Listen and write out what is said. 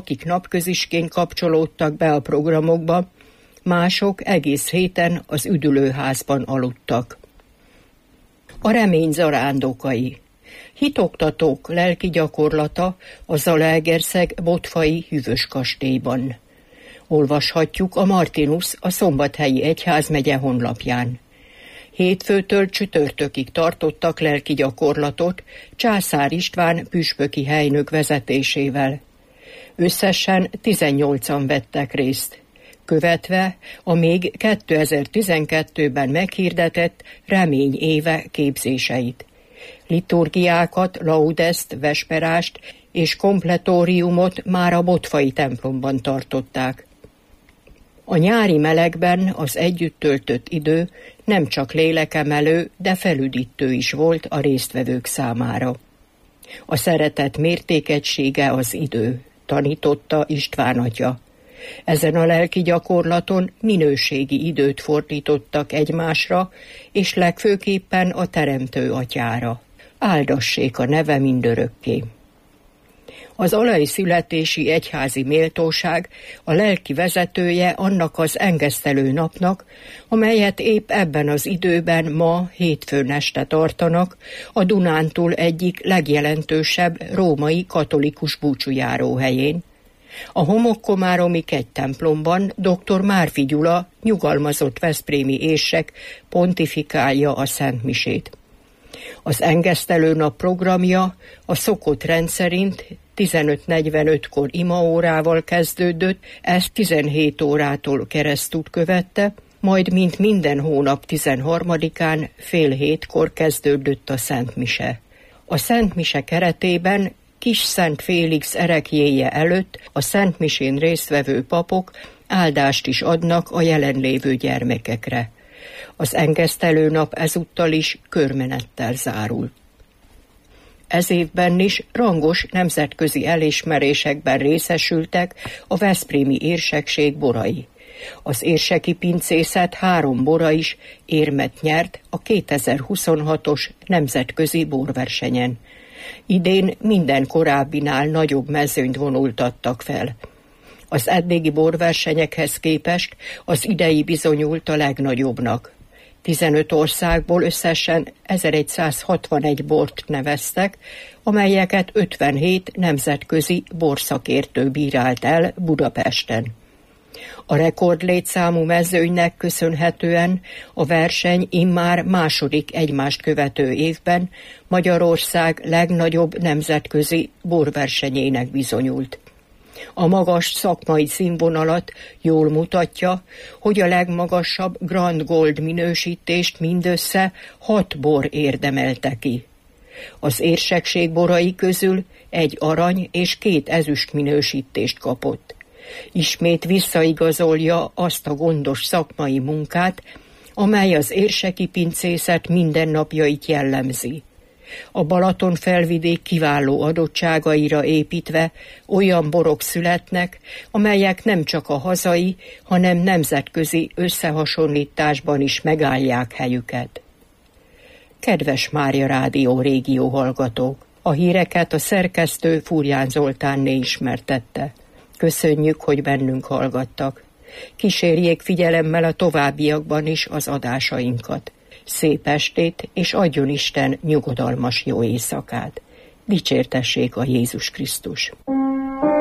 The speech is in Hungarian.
akik napközisként kapcsolódtak be a programokba, mások egész héten az üdülőházban aludtak. A remény zarándokai. Hitoktatók lelki gyakorlata a Zalaegerszeg Botfai Hűvös kastélyban. Olvashatjuk a Martinus a Szombathelyi Egyházmegye honlapján. Hétfőtől csütörtökig tartottak lelki gyakorlatot Császár István püspöki helynök vezetésével. Összesen 18-an vettek részt, követve a még 2012-ben meghirdetett Remény éve képzéseit. Liturgiákat, laudeszt, vesperást és kompletóriumot már a Botfai templomban tartották. A nyári melegben az együtt töltött idő nem csak lélekemelő, de felüdítő is volt a résztvevők számára. A szeretet mértékegysége az idő, tanította István atya. Ezen a lelki gyakorlaton minőségi időt fordítottak egymásra, és legfőképpen a Teremtő Atyára. Áldassék a neve mindörökké. Az alai születési egyházi méltóság a lelki vezetője annak az engesztelő napnak, amelyet épp ebben az időben ma hétfőn este tartanak a Dunántúl egyik legjelentősebb római katolikus búcsújáró helyén. A homokkomáromi kegytemplomban dr. Márfi Gyula, nyugalmazott veszprémi érsek pontifikálja a szentmisét. Az engesztelő nap programja a szokott rendszerint 15:45-kor imaórával kezdődött, ezt 17 órától keresztút követte, majd mint minden hónap 13-án fél hétkor kezdődött a szentmise. A szentmise keretében Kis Szent Félix ereklyéje előtt a szentmisén résztvevő papok áldást is adnak a jelenlévő gyermekekre. Az engesztelő nap ezúttal is körmenettel zárul. Ez évben is rangos nemzetközi elismerésekben részesültek a veszprémi érsekség borai. Az érseki pincészet 3 bora is érmet nyert a 2026-os nemzetközi borversenyen. Idén minden korábbinál nagyobb mezőnyt vonultattak fel. Az eddigi borversenyekhez képest az idei bizonyult a legnagyobbnak. 15 országból összesen 1161 bort neveztek, amelyeket 57 nemzetközi borszakértő bírált el Budapesten. A rekordlétszámú mezőnynek köszönhetően a verseny immár második egymást követő évben Magyarország legnagyobb nemzetközi borversenyének bizonyult. A magas szakmai színvonalat jól mutatja, hogy a legmagasabb Grand Gold minősítést mindössze 6 bor érdemelte ki. Az érsekség borai közül 1 arany és 2 ezüst minősítést kapott. Ismét visszaigazolja azt a gondos szakmai munkát, amely az érseki pincészet mindennapjait jellemzi. A Balaton felvidék kiváló adottságaira építve olyan borok születnek, amelyek nem csak a hazai, hanem nemzetközi összehasonlításban is megállják helyüket. Kedves Mária Rádió régió hallgatók! A híreket a szerkesztő Fúrján Zoltánné ismertette. Köszönjük, hogy bennünk hallgattak. Kísérjék figyelemmel a továbbiakban is az adásainkat. Szép estét, és adjon Isten nyugodalmas jó éjszakát. Dicsértessék a Jézus Krisztus!